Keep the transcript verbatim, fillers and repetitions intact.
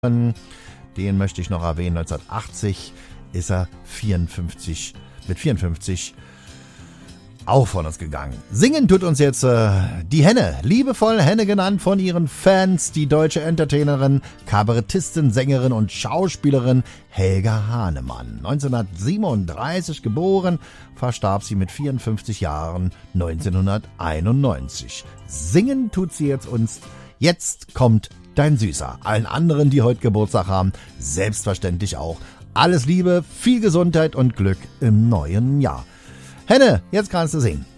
Den möchte ich noch erwähnen. neunzehnhundertachtzig ist er vierundfünfzig, mit vierundfünfzig auch von uns gegangen. Singen tut uns jetzt äh, die Henne, liebevoll Henne genannt von ihren Fans, die deutsche Entertainerin, Kabarettistin, Sängerin und Schauspielerin Helga Hahnemann. neunzehnhundertsiebenunddreißig geboren, verstarb sie mit vierundfünfzig Jahren neunzehnhunderteinundneunzig. Singen tut sie jetzt uns. Jetzt kommt Dein Süßer. Allen anderen, die heute Geburtstag haben, selbstverständlich auch. Alles Liebe, viel Gesundheit und Glück im neuen Jahr. Henne, jetzt kannst du singen.